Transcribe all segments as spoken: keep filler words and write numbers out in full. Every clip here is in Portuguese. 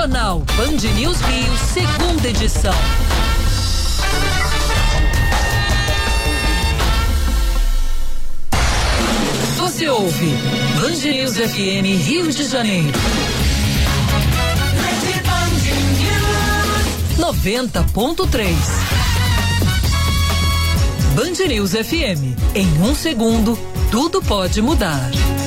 Jornal Band News Rio, segunda edição. Você ouve Band News F M Rio de Janeiro. noventa ponto três. Band News F M. Em um segundo, tudo pode mudar.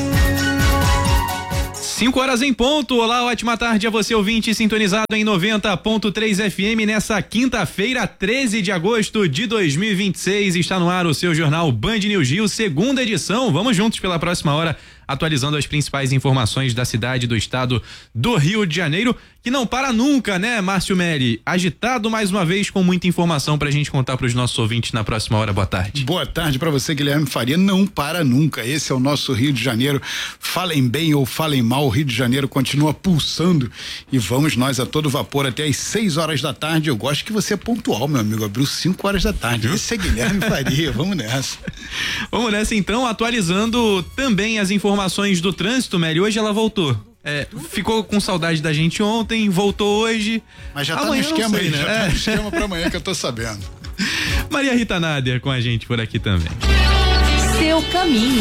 Cinco horas em ponto. Olá, ótima tarde a você, ouvinte, sintonizado em noventa ponto três F M nessa quinta-feira, treze de agosto de dois mil e vinte e seis. Está no ar o seu jornal Band News Rio, segunda edição. Vamos juntos pela próxima hora, atualizando as principais informações da cidade, do estado do Rio de Janeiro, que não para nunca, né, Márcio Meri? Agitado mais uma vez, com muita informação pra gente contar pros nossos ouvintes na próxima hora. Boa tarde. Boa tarde pra você, Guilherme Faria. Não para nunca. Esse é o nosso Rio de Janeiro. Falem bem ou falem mal, o Rio de Janeiro continua pulsando e vamos nós a todo vapor até às seis horas da tarde. Eu gosto que você é pontual, meu amigo. Abriu cinco horas da tarde. Esse é Guilherme Faria. Vamos nessa. Vamos nessa então, atualizando também as informações do trânsito, Meri. Hoje ela voltou. É, ficou com saudade da gente ontem, voltou hoje. Mas já tá amanhã no esquema sei, aí, né? já É. tá no esquema pra amanhã que eu tô sabendo. Maria Rita Nader com a gente por aqui também. Seu caminho.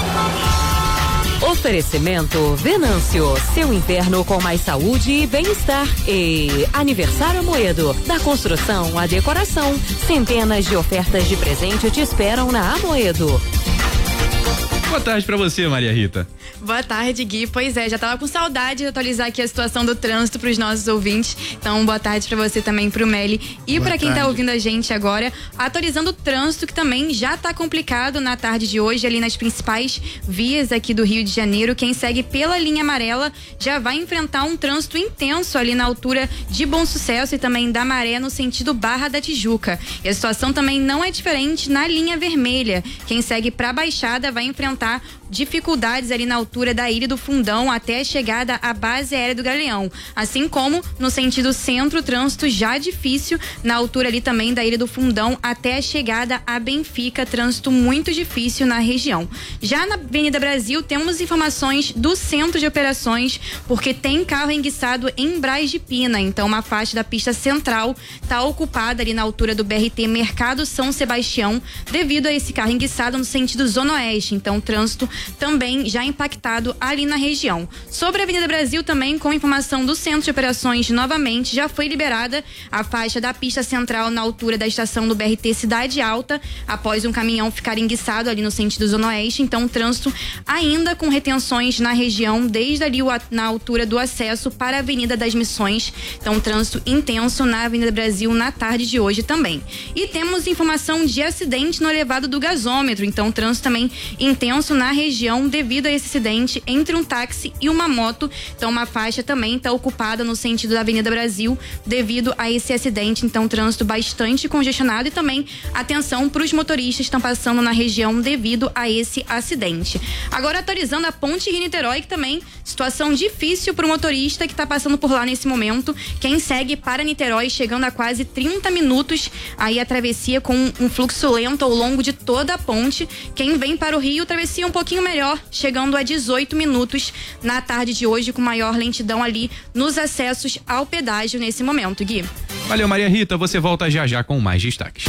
Oferecimento Venâncio, seu inverno com mais saúde e bem-estar. E Aniversário Amoedo, da construção à decoração. Centenas de ofertas de presente te esperam na Amoedo. Boa tarde pra você, Maria Rita. Boa tarde, Gui. Pois é, já tava com saudade de atualizar aqui a situação do trânsito pros nossos ouvintes. Então, boa tarde pra você também, pro Meli. E pra quem tá ouvindo a gente agora, atualizando o trânsito, que também já tá complicado na tarde de hoje, ali nas principais vias aqui do Rio de Janeiro. Quem segue pela linha amarela já vai enfrentar um trânsito intenso ali na altura de Bom Sucesso e também da Maré, no sentido Barra da Tijuca. E a situação também não é diferente na linha vermelha. Quem segue pra Baixada vai enfrentar dificuldades ali na altura da Ilha do Fundão até a chegada à base aérea do Galeão, assim como no sentido centro, trânsito já difícil na altura ali também da Ilha do Fundão até a chegada a Benfica, trânsito muito difícil na região. Já na Avenida Brasil temos informações do centro de operações, porque tem carro enguiçado em Braz de Pina, então uma faixa da pista central está ocupada ali na altura do B R T Mercado São Sebastião, devido a esse carro enguiçado no sentido zona oeste, então trânsito também já impactado ali na região. Sobre a Avenida Brasil também, com informação do Centro de Operações, novamente já foi liberada a faixa da pista central na altura da estação do B R T Cidade Alta, após um caminhão ficar enguiçado ali no sentido zona oeste, então o trânsito ainda com retenções na região, desde ali na altura do acesso para a Avenida das Missões, então trânsito intenso na Avenida Brasil na tarde de hoje também. E temos informação de acidente no elevado do gasômetro, então trânsito também intenso na região devido a esse acidente entre um táxi e uma moto. Então uma faixa também está ocupada no sentido da Avenida Brasil devido a esse acidente, então trânsito bastante congestionado e também atenção para os motoristas que estão passando na região devido a esse acidente. Agora atualizando a Ponte Rio-Niterói, que também situação difícil para o motorista que está passando por lá nesse momento. Quem segue para Niterói chegando a quase trinta minutos aí a travessia com um fluxo lento ao longo de toda a ponte. Quem vem para o Rio, travessia um pouquinho melhor, chegando a dezoito minutos na tarde de hoje, com maior lentidão ali nos acessos ao pedágio nesse momento, Gui. Valeu, Maria Rita, você volta já já com mais destaques.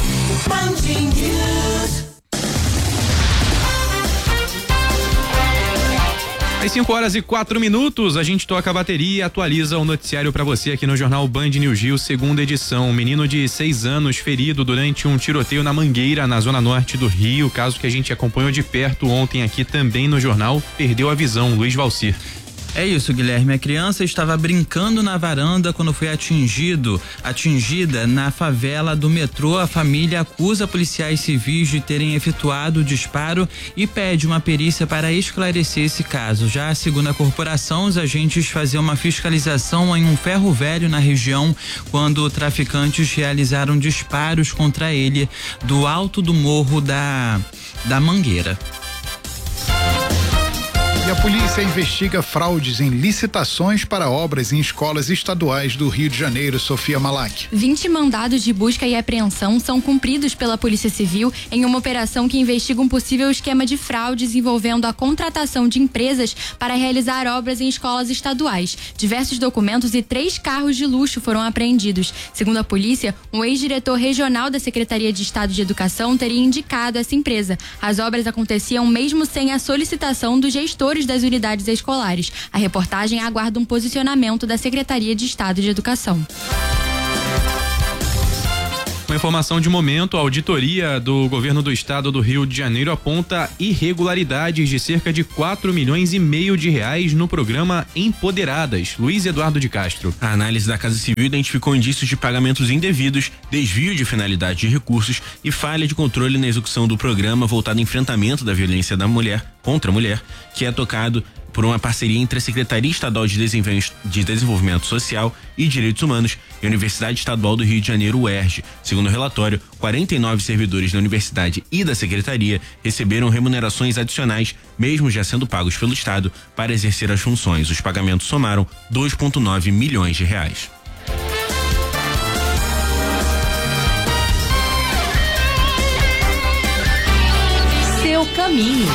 Às cinco horas e quatro minutos, a gente toca a bateria e atualiza o noticiário para você aqui no jornal Band News Rio, segunda edição. Um menino de seis anos ferido durante um tiroteio na Mangueira, na zona norte do Rio, caso que a gente acompanhou de perto ontem aqui também no jornal, perdeu a visão. Luiz Valcir. É isso, Guilherme. A criança estava brincando na varanda quando foi atingido, atingida na favela do metrô. A família acusa policiais civis de terem efetuado o disparo e pede uma perícia para esclarecer esse caso. Já segundo a corporação, os agentes faziam uma fiscalização em um ferro velho na região quando traficantes realizaram disparos contra ele do alto do morro da, da Mangueira. E a polícia investiga fraudes em licitações para obras em escolas estaduais do Rio de Janeiro. Sofia Malak. vinte mandados de busca e apreensão são cumpridos pela Polícia Civil em uma operação que investiga um possível esquema de fraudes envolvendo a contratação de empresas para realizar obras em escolas estaduais. Diversos documentos e três carros de luxo foram apreendidos. Segundo a polícia, um ex-diretor regional da Secretaria de Estado de Educação teria indicado essa empresa. As obras aconteciam mesmo sem a solicitação dos gestores das unidades escolares. A reportagem aguarda um posicionamento da Secretaria de Estado de Educação. Uma informação de momento, a auditoria do governo do estado do Rio de Janeiro aponta irregularidades de cerca de quatro milhões e meio de reais no programa Empoderadas. Luiz Eduardo de Castro. A análise da Casa Civil identificou indícios de pagamentos indevidos, desvio de finalidade de recursos e falha de controle na execução do programa voltado ao enfrentamento da violência da mulher contra a mulher, que é tocado por uma parceria entre a Secretaria Estadual de Desenvolvimento Social e Direitos Humanos e a Universidade Estadual do Rio de Janeiro, U E R J. Segundo o relatório, quarenta e nove servidores da Universidade e da Secretaria receberam remunerações adicionais, mesmo já sendo pagos pelo Estado, para exercer as funções. Os pagamentos somaram dois vírgula nove milhões de reais. Seu caminho.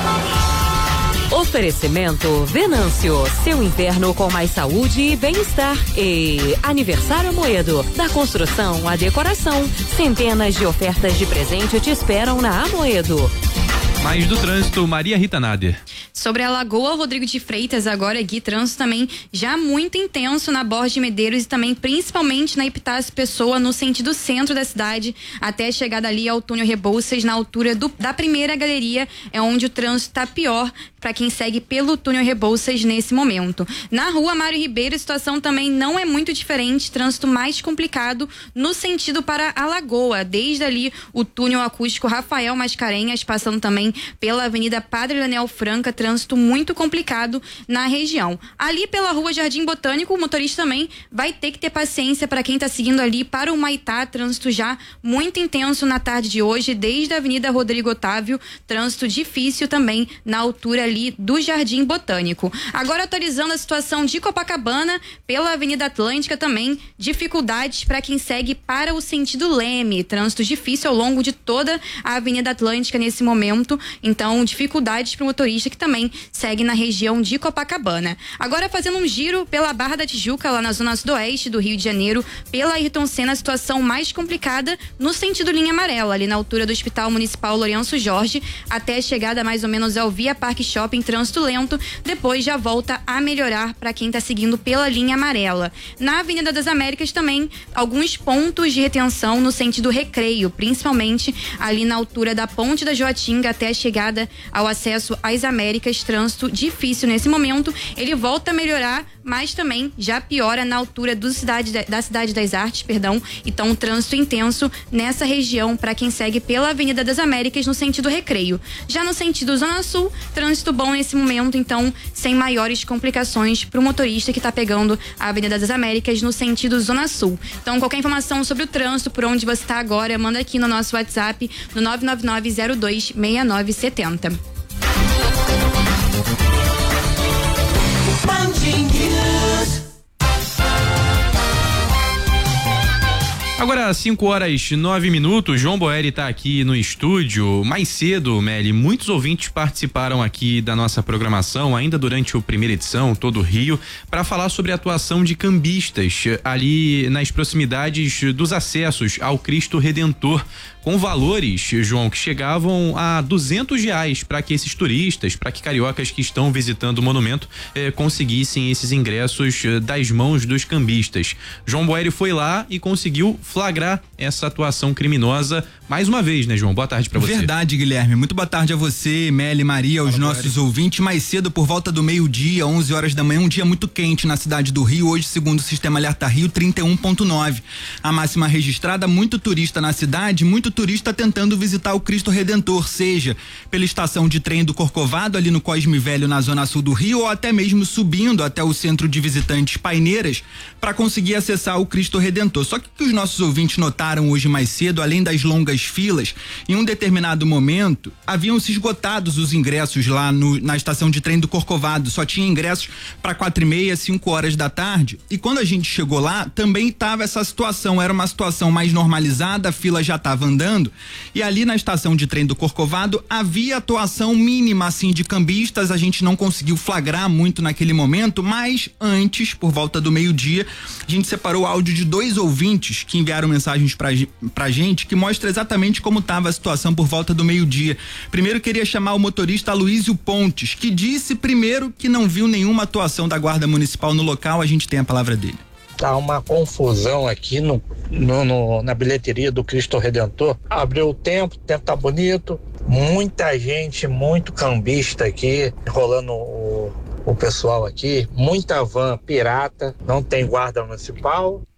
Oferecimento Venâncio, seu inverno com mais saúde e bem-estar. E Aniversário Amoedo, da construção à decoração. Centenas de ofertas de presente te esperam na Amoedo. Mais do trânsito, Maria Rita Nader. Sobre a Lagoa Rodrigo de Freitas, agora aqui, trânsito também já muito intenso na Borges de Medeiros e também principalmente na Epitácio Pessoa, no sentido centro da cidade, até a chegada ali ao túnel Rebouças, na altura do, da primeira galeria, é onde o trânsito está pior para quem segue pelo túnel Rebouças nesse momento. Na rua Mário Ribeiro, a situação também não é muito diferente, trânsito mais complicado no sentido para a Lagoa, desde ali o túnel acústico Rafael Mascarenhas, passando também pela Avenida Padre Leonel Franca, trânsito muito complicado na região. Ali pela rua Jardim Botânico, o motorista também vai ter que ter paciência para quem está seguindo ali para o Maitá, trânsito já muito intenso na tarde de hoje, desde a Avenida Rodrigo Otávio, trânsito difícil também na altura ali do Jardim Botânico. Agora atualizando a situação de Copacabana, pela Avenida Atlântica também, dificuldades para quem segue para o sentido Leme, trânsito difícil ao longo de toda a Avenida Atlântica nesse momento, então dificuldades para o motorista que também segue na região de Copacabana. Agora fazendo um giro pela Barra da Tijuca, lá na zona sudoeste do Rio de Janeiro, pela Ayrton Senna, a situação mais complicada no sentido linha amarela, ali na altura do Hospital Municipal Lourenço Jorge, até a chegada mais ou menos ao Via Parque Shopping, trânsito lento, depois já volta a melhorar para quem está seguindo pela linha amarela. Na Avenida das Américas também, alguns pontos de retenção no sentido Recreio, principalmente ali na altura da Ponte da Joatinga até a chegada ao acesso às Américas, trânsito difícil nesse momento. Ele volta a melhorar, mas também já piora na altura do cidade, da Cidade das Artes, perdão. Então, trânsito intenso nessa região para quem segue pela Avenida das Américas no sentido Recreio. Já no sentido Zona Sul, trânsito bom nesse momento, então sem maiores complicações para o motorista que está pegando a Avenida das Américas no sentido Zona Sul. Então, qualquer informação sobre o trânsito, por onde você está agora, manda aqui no nosso WhatsApp no nove nove nove zero dois seis nove sete zero. Agora, cinco horas nove minutos, João Boeri está aqui no estúdio. Mais cedo, Meli, muitos ouvintes participaram aqui da nossa programação, ainda durante a primeira edição, todo o Rio, para falar sobre a atuação de cambistas ali nas proximidades dos acessos ao Cristo Redentor, com valores, João, que chegavam a duzentos reais para que esses turistas, para que cariocas que estão visitando o monumento eh, conseguissem esses ingressos eh, das mãos dos cambistas. João Boeri foi lá e conseguiu flagrar essa atuação criminosa mais uma vez, né, João? Boa tarde pra você. Verdade, Guilherme. Muito boa tarde a você, Meli, Maria, aos Fala, nossos ouvintes. Mais cedo, por volta do meio-dia, onze horas da manhã, um dia muito quente na cidade do Rio. Hoje, segundo o Sistema Alerta Rio, trinta e um vírgula nove. A máxima registrada, muito turista na cidade, muito turista tentando visitar o Cristo Redentor, seja pela estação de trem do Corcovado, ali no Cosme Velho, na zona sul do Rio, ou até mesmo subindo até o centro de visitantes Paineiras para conseguir acessar o Cristo Redentor. Só que o que os nossos ouvintes notaram hoje mais cedo, além das longas longas filas. Em um determinado momento, haviam se esgotados os ingressos lá no, na estação de trem do Corcovado. Só tinha ingressos para quatro e meia, cinco horas da tarde. E quando a gente chegou lá, também estava essa situação. Era uma situação mais normalizada, a fila já estava andando. E ali na estação de trem do Corcovado havia atuação mínima, assim, de cambistas. A gente não conseguiu flagrar muito naquele momento, mas antes, por volta do meio-dia, a gente separou o áudio de dois ouvintes que enviaram mensagens pra, pra gente, que mostra exatamente como estava a situação por volta do meio-dia. Primeiro queria chamar o motorista Aloysio Pontes, que disse primeiro que não viu nenhuma atuação da Guarda Municipal no local. A gente tem a palavra dele. Tá uma confusão aqui no, no, no na bilheteria do Cristo Redentor. Abriu o tempo, o tempo tá bonito, muita gente, muito cambista aqui, rolando o, o pessoal aqui, muita van pirata, não tem guarda municipal.